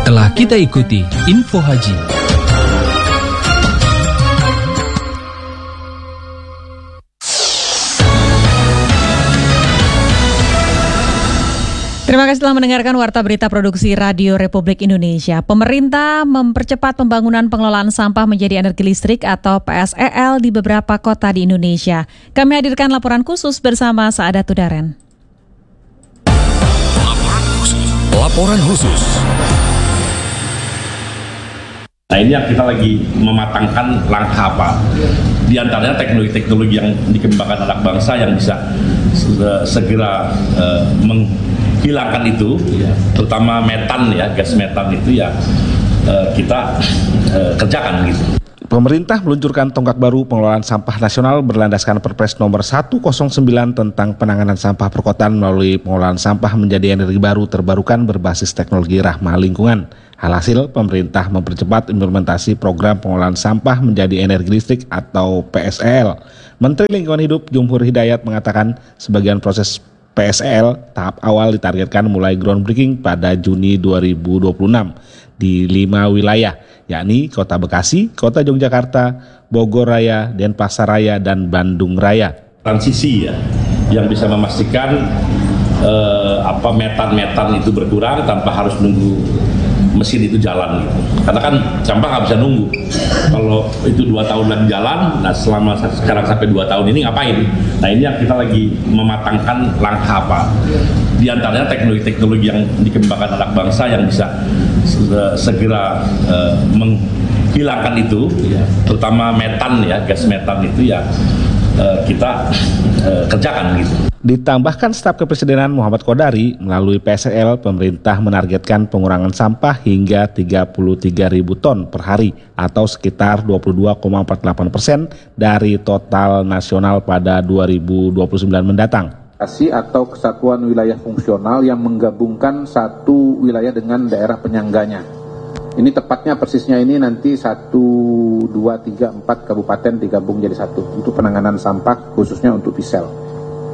Telah kita ikuti Info Haji. Terima kasih telah mendengarkan Warta Berita Produksi Radio Republik Indonesia. Pemerintah mempercepat pembangunan pengelolaan sampah menjadi energi listrik atau PSEL di beberapa kota di Indonesia. Kami hadirkan laporan khusus bersama Saadat Tudaren. Laporan khusus. Nah, ini yang kita lagi mematangkan langkah apa. Di antaranya teknologi-teknologi yang dikembangkan anak bangsa yang bisa segera menghilangkan itu, terutama metan ya, gas metan itu ya kita kerjakan gitu. Pemerintah meluncurkan tonggak baru pengelolaan sampah nasional berlandaskan Perpres nomor 109 tentang penanganan sampah perkotaan melalui pengelolaan sampah menjadi energi baru terbarukan berbasis teknologi ramah lingkungan. Alhasil, pemerintah mempercepat implementasi program pengelolaan sampah menjadi energi listrik atau PSEL. Menteri Lingkungan Hidup Jumhur Hidayat mengatakan sebagian proses PSEL tahap awal ditargetkan mulai groundbreaking pada Juni 2026 di 5 wilayah, yakni Kota Bekasi, Kota Yogyakarta, Bogor Raya, Denpasar Raya, dan Bandung Raya. Transisi ya, yang bisa memastikan metan itu berkurang tanpa harus nunggu mesin itu jalan gitu. Karena kan sampah nggak bisa nunggu. Kalau itu 2 tahun lagi jalan, nah selama sekarang sampai 2 tahun ini ngapain? Nah, ini yang kita lagi mematangkan langkah apa. Di antaranya teknologi-teknologi yang dikembangkan anak bangsa yang bisa segera menghilangkan itu, terutama metan ya, gas metan itu ya kita kerjakan gitu. Ditambahkan staf kepresidenan Muhammad Kodari, melalui PSEL, pemerintah menargetkan pengurangan sampah hingga 33.000 ton per hari atau sekitar 22,48% dari total nasional pada 2029 mendatang. Atau kesatuan wilayah fungsional yang menggabungkan satu wilayah dengan daerah penyangganya. Ini tepatnya persisnya ini nanti 1, 2, 3, 4 kabupaten digabung jadi satu untuk penanganan sampah khususnya untuk PSEL.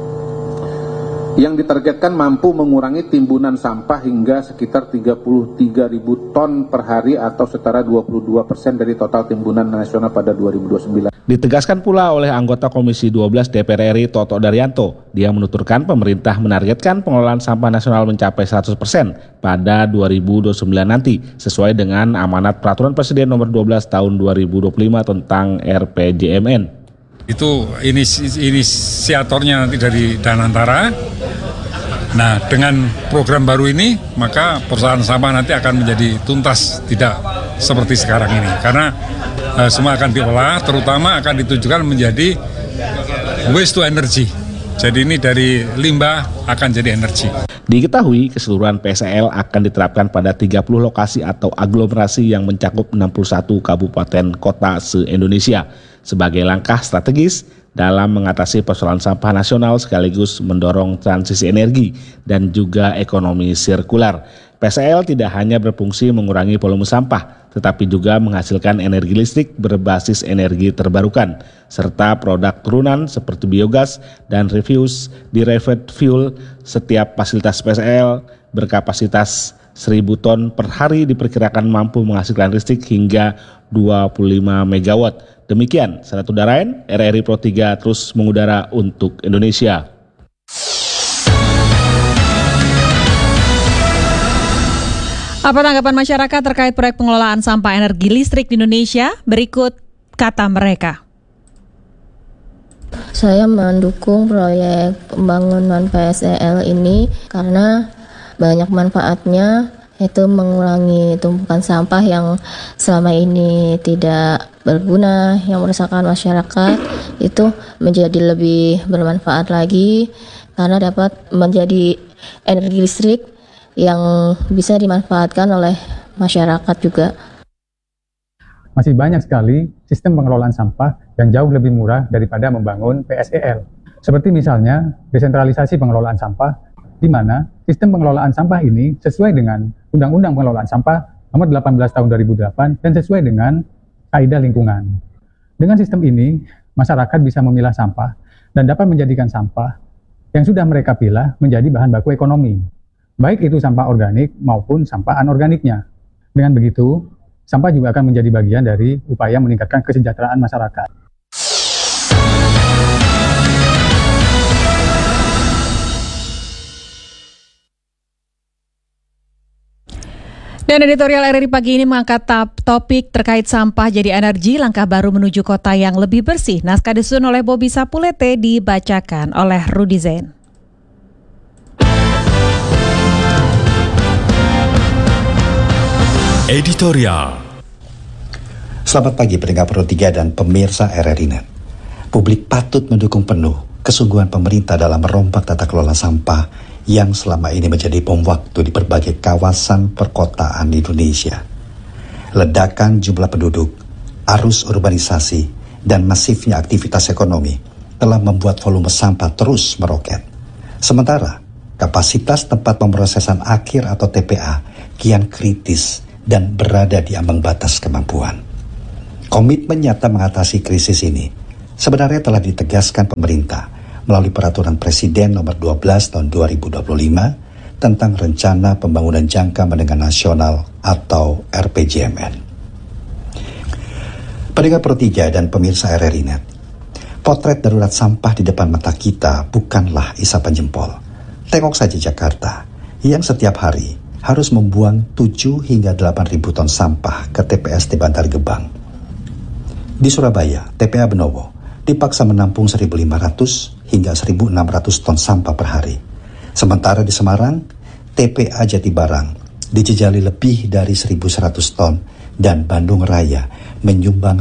Yang ditargetkan mampu mengurangi timbunan sampah hingga sekitar 33.000 ton per hari atau setara 22% dari total timbunan nasional pada 2029. Ditegaskan pula oleh anggota Komisi 12 DPR RI Toto Daryanto. Dia menuturkan pemerintah menargetkan pengelolaan sampah nasional mencapai 100% pada 2029 nanti, sesuai dengan amanat Peraturan Presiden nomor 12 tahun 2025 tentang RPJMN. Itu inisiatornya nanti dari Danantara. Nah, dengan program baru ini, maka persoalan sampah nanti akan menjadi tuntas, tidak seperti sekarang ini. Karena semua akan diolah, terutama akan ditujukan menjadi waste to energy. Jadi ini dari limbah akan jadi energi. Diketahui keseluruhan PSEL akan diterapkan pada 30 lokasi atau aglomerasi yang mencakup 61 kabupaten kota se-Indonesia sebagai langkah strategis dalam mengatasi persoalan sampah nasional sekaligus mendorong transisi energi dan juga ekonomi sirkular. PSEL tidak hanya berfungsi mengurangi volume sampah, tetapi juga menghasilkan energi listrik berbasis energi terbarukan, serta produk turunan seperti biogas dan refuse derived fuel. Setiap fasilitas PSEL berkapasitas 1.000 ton per hari diperkirakan mampu menghasilkan listrik hingga 25 megawatt. Demikian, Saadat Tudaren, RRI Pro 3 terus mengudara untuk Indonesia. Apa tanggapan masyarakat terkait proyek pengelolaan sampah energi listrik di Indonesia? Berikut kata mereka. Saya mendukung proyek pembangunan PSEL ini karena banyak manfaatnya, yaitu mengurangi tumpukan sampah yang selama ini tidak berguna, yang meresahkan masyarakat, itu menjadi lebih bermanfaat lagi karena dapat menjadi energi listrik yang bisa dimanfaatkan oleh masyarakat juga. Masih banyak sekali sistem pengelolaan sampah yang jauh lebih murah daripada membangun PSEL. Seperti misalnya desentralisasi pengelolaan sampah, di mana sistem pengelolaan sampah ini sesuai dengan Undang-Undang Pengelolaan Sampah Nomor 18 Tahun 2008 dan sesuai dengan kaidah lingkungan. Dengan sistem ini, masyarakat bisa memilah sampah dan dapat menjadikan sampah yang sudah mereka pilah menjadi bahan baku ekonomi, baik itu sampah organik maupun sampah anorganiknya. Dengan begitu, sampah juga akan menjadi bagian dari upaya meningkatkan kesejahteraan masyarakat. Dan editorial RRI pagi ini mengangkat topik terkait sampah jadi energi, langkah baru menuju kota yang lebih bersih. Naskah disusun oleh Bobby Sapulete, dibacakan oleh Rudy Zain. Editorial. Selamat pagi pendengar Pro 3 dan pemirsa RRI Net. Publik patut mendukung penuh kesungguhan pemerintah dalam merombak tata kelola sampah yang selama ini menjadi bom waktu di berbagai kawasan perkotaan Indonesia. Ledakan jumlah penduduk, arus urbanisasi, dan masifnya aktivitas ekonomi telah membuat volume sampah terus meroket. Sementara, kapasitas tempat pemrosesan akhir atau TPA kian kritis dan berada di ambang batas kemampuan. Komitmen nyata mengatasi krisis ini sebenarnya telah ditegaskan pemerintah melalui Peraturan Presiden Nomor 12 Tahun 2025 tentang Rencana Pembangunan Jangka Menengah Nasional atau RPJMN. Pendengar Pro 3 dan pemirsa RRI Net, potret darurat sampah di depan mata kita bukanlah isapan jempol. Tengok saja Jakarta, yang setiap hari harus membuang 7 hingga 8.000 ton sampah ke TPS di Bantar Gebang. Di Surabaya, TPA Benowo dipaksa menampung 1.500 hingga 1.600 ton sampah per hari. Sementara di Semarang, TPA Jatibarang dijejali lebih dari 1.100 ton dan Bandung Raya menyumbang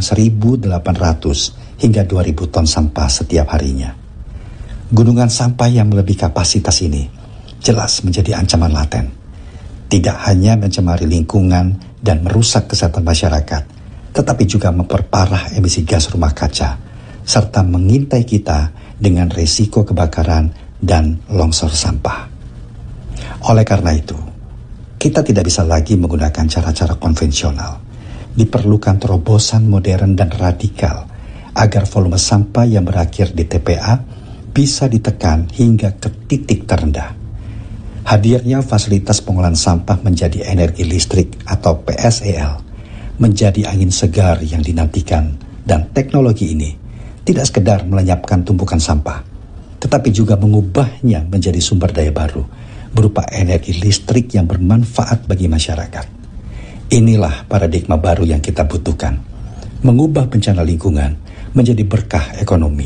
1.800 hingga 2.000 ton sampah setiap harinya. Gunungan sampah yang melebihi kapasitas ini jelas menjadi ancaman laten. Tidak hanya mencemari lingkungan dan merusak kesehatan masyarakat, tetapi juga memperparah emisi gas rumah kaca serta mengintai kita dengan resiko kebakaran dan longsor sampah. Oleh karena itu, kita tidak bisa lagi menggunakan cara-cara konvensional. Diperlukan terobosan modern dan radikal agar volume sampah yang berakhir di TPA bisa ditekan hingga ke titik terendah. Hadirnya fasilitas pengolahan sampah menjadi energi listrik atau PSEL menjadi angin segar yang dinantikan, dan teknologi ini tidak sekedar melenyapkan tumpukan sampah, tetapi juga mengubahnya menjadi sumber daya baru berupa energi listrik yang bermanfaat bagi masyarakat. Inilah paradigma baru yang kita butuhkan, mengubah bencana lingkungan menjadi berkah ekonomi.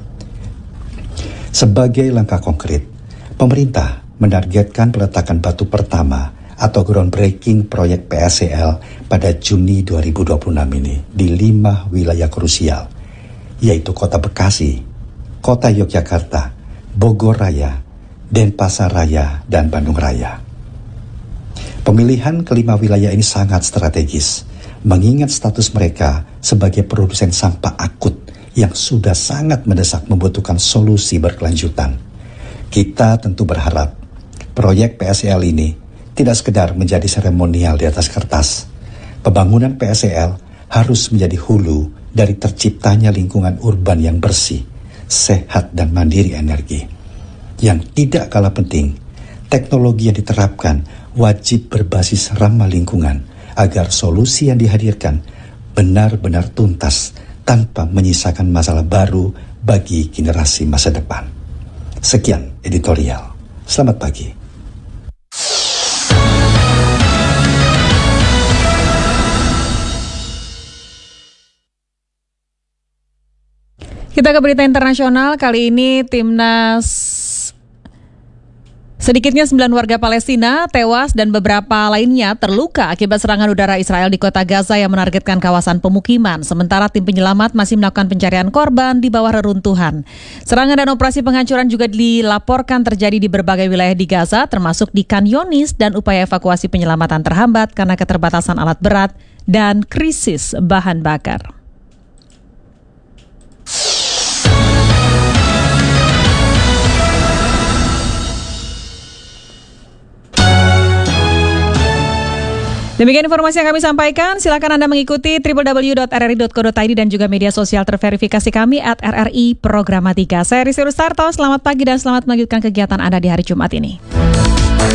Sebagai langkah konkret, pemerintah menargetkan peletakan batu pertama atau groundbreaking proyek PSEL pada Juni 2026 ini di 5 wilayah krusial, yaitu Kota Bekasi, Kota Yogyakarta, Bogor Raya, Denpasar Raya, dan Bandung Raya. Pemilihan kelima wilayah ini sangat strategis, mengingat status mereka sebagai produsen sampah akut yang sudah sangat mendesak membutuhkan solusi berkelanjutan. Kita tentu berharap proyek PSEL ini tidak sekedar menjadi seremonial di atas kertas. Pembangunan PSEL harus menjadi hulu dari terciptanya lingkungan urban yang bersih, sehat, dan mandiri energi. Yang tidak kalah penting, teknologi yang diterapkan wajib berbasis ramah lingkungan agar solusi yang dihadirkan benar-benar tuntas tanpa menyisakan masalah baru bagi generasi masa depan. Sekian editorial. Selamat pagi. Kita ke berita internasional. Kali ini timnas, sedikitnya 9 warga Palestina tewas dan beberapa lainnya terluka akibat serangan udara Israel di kota Gaza yang menargetkan kawasan pemukiman. Sementara tim penyelamat masih melakukan pencarian korban di bawah reruntuhan. Serangan dan operasi penghancuran juga dilaporkan terjadi di berbagai wilayah di Gaza, termasuk di Khan Younis, dan upaya evakuasi penyelamatan terhambat karena keterbatasan alat berat dan krisis bahan bakar. Demikian informasi yang kami sampaikan. Silakan Anda mengikuti www.rri.co.id dan juga media sosial terverifikasi kami @RRI Programatika. Saya Rizky Rustarto, selamat pagi dan selamat melanjutkan kegiatan Anda di hari Jumat ini.